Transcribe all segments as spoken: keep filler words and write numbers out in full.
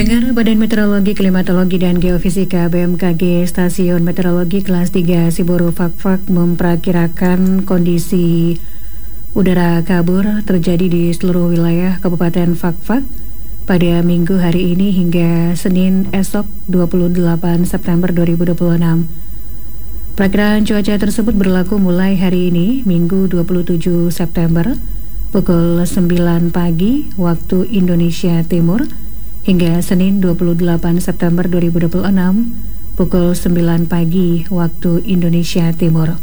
Pendengar, Badan Meteorologi, Klimatologi dan Geofisika B M K G Stasiun Meteorologi Kelas tiga Siburu Fakfak memperkirakan kondisi udara kabur terjadi di seluruh wilayah Kabupaten Fakfak pada Minggu hari ini hingga Senin esok dua puluh delapan September dua ribu dua puluh enam. Perakiraan cuaca tersebut berlaku mulai hari ini, Minggu dua puluh tujuh September, pukul sembilan pagi waktu Indonesia Timur, hingga Senin dua puluh delapan September dua ribu dua puluh enam, pukul sembilan pagi waktu Indonesia Timur.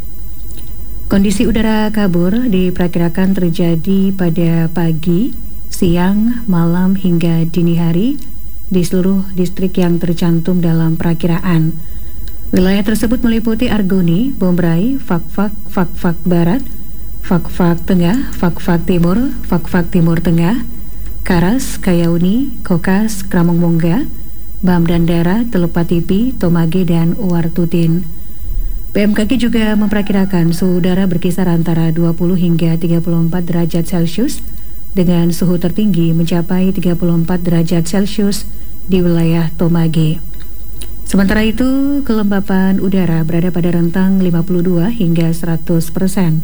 Kondisi udara kabur diperkirakan terjadi pada pagi, siang, malam hingga dini hari di seluruh distrik yang tercantum dalam perakiraan. Wilayah tersebut meliputi Argoni, Bombray, Fakfak, Fakfak Barat, Fakfak Tengah, Fakfak Timur, Fakfak Timur Tengah, Karas, Kayauni, Kokas, Kramongmongga, Bam Dandara, Telepatipi, Tomage, dan Uartutin. B M K G juga memperkirakan suhu udara berkisar antara dua puluh hingga tiga puluh empat derajat Celcius dengan suhu tertinggi mencapai tiga puluh empat derajat Celcius di wilayah Tomage. Sementara itu, kelembapan udara berada pada rentang lima puluh dua hingga seratus persen.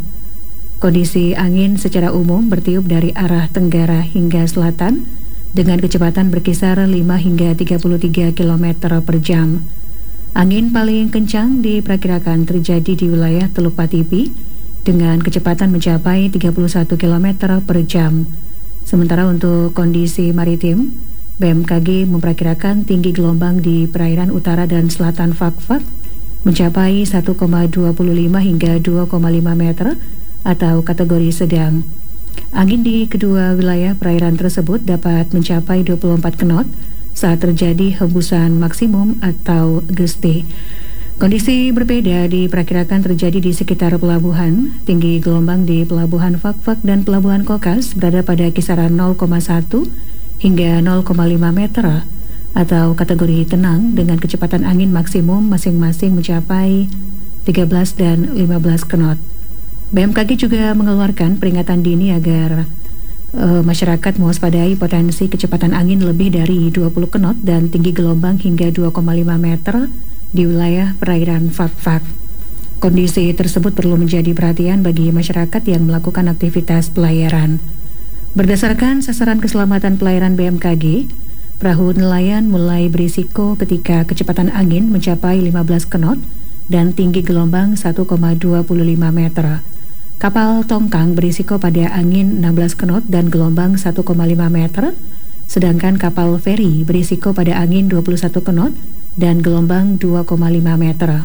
Kondisi angin secara umum bertiup dari arah tenggara hingga selatan dengan kecepatan berkisar lima hingga tiga puluh tiga kilometer per jam. Angin paling kencang diperkirakan terjadi di wilayah Teluk Patipi dengan kecepatan mencapai tiga puluh satu kilometer per jam. Sementara untuk kondisi maritim, B M K G memperkirakan tinggi gelombang di perairan utara dan selatan Fakfak mencapai satu koma dua lima hingga dua koma lima meter atau kategori sedang. Angin di kedua wilayah perairan tersebut dapat mencapai dua puluh empat knot saat terjadi hembusan maksimum atau gesti. Kondisi berbeda diperkirakan terjadi di sekitar pelabuhan. Tinggi gelombang di pelabuhan Fakfak dan pelabuhan Kokas berada pada kisaran nol koma satu hingga nol koma lima meter atau kategori tenang dengan kecepatan angin maksimum masing-masing mencapai tiga belas dan lima belas knot. B M K G juga mengeluarkan peringatan dini agar uh, masyarakat mewaspadai potensi kecepatan angin lebih dari dua puluh knot dan tinggi gelombang hingga dua koma lima meter di wilayah perairan Fakfak. Kondisi tersebut perlu menjadi perhatian bagi masyarakat yang melakukan aktivitas pelayaran. Berdasarkan sasaran keselamatan pelayaran B M K G, perahu nelayan mulai berisiko ketika kecepatan angin mencapai lima belas knot dan tinggi gelombang satu koma dua lima meter. Kapal tongkang berisiko pada angin enam belas knot dan gelombang satu koma lima meter, sedangkan kapal feri berisiko pada angin dua puluh satu knot dan gelombang dua koma lima meter.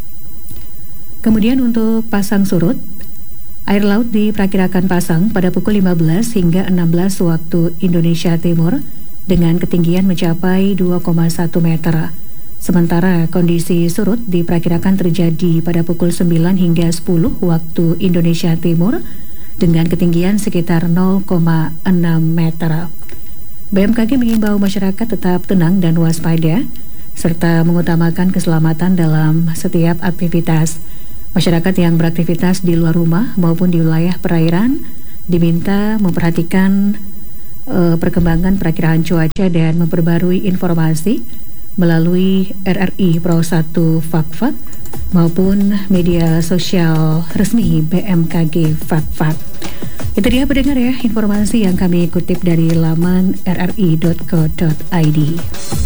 Kemudian untuk pasang surut, air laut diperkirakan pasang pada pukul lima belas hingga enam belas waktu Indonesia Timur dengan ketinggian mencapai dua koma satu meter. Sementara kondisi surut diperkirakan terjadi pada pukul sembilan hingga sepuluh waktu Indonesia Timur dengan ketinggian sekitar nol koma enam meter. B M K G mengimbau masyarakat tetap tenang dan waspada serta mengutamakan keselamatan dalam setiap aktivitas. Masyarakat yang beraktivitas di luar rumah maupun di wilayah perairan diminta memperhatikan uh, perkembangan perakiraan cuaca dan memperbarui informasi melalui R R I Pro satu Fakfak maupun media sosial resmi B M K G Fakfak. Itu dia pendengar ya, informasi yang kami kutip dari laman r r i dot co dot i d.